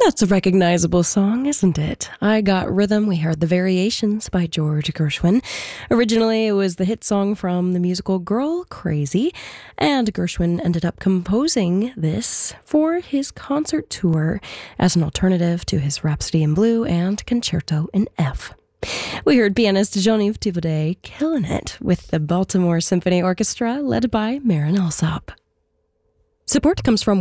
That's a recognizable song, isn't it? I Got Rhythm. We heard The Variations by George Gershwin. Originally, it was the hit song from the musical Girl Crazy, and Gershwin ended up composing this for his concert tour as an alternative to his Rhapsody in Blue and Concerto in F. We heard pianist Jean-Yves Thibaudet killing it with the Baltimore Symphony Orchestra led by Marin Alsop. Support comes from